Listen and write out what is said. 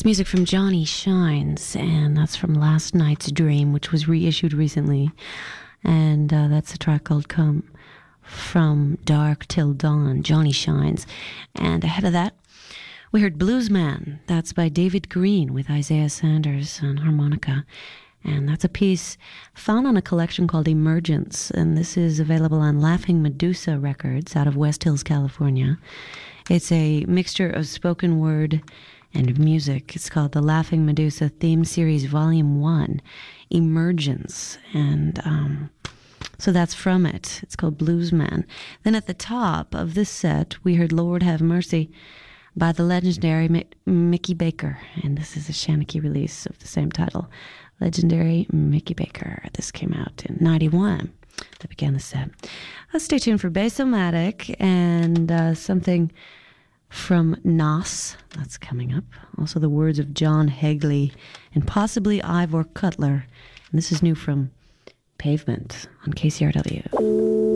Music from Johnny Shines, and that's from Last Night's Dream, which was reissued recently. And that's a track called Come From Dark Till Dawn, Johnny Shines. And ahead of that, we heard Bluesman. That's by David Green with Isaiah Sanders on harmonica. And that's a piece found on a collection called Emergence. And this is available on Laughing Medusa Records out of West Hills, California. It's a mixture of spoken word and music. It's called the Laughing Medusa Theme Series Volume 1, Emergence. And so that's from it. It's called Bluesman. Then at the top of this set, we heard Lord Have Mercy by the legendary Mickey Baker. And this is a Shanachie release of the same title. Legendary Mickey Baker. This came out in 91. That began the set. Stay tuned for Bass-O-Matic and something from Nas. That's coming up. Also the words of John Hegley and possibly Ivor Cutler. And this is new from Pavement on KCRW.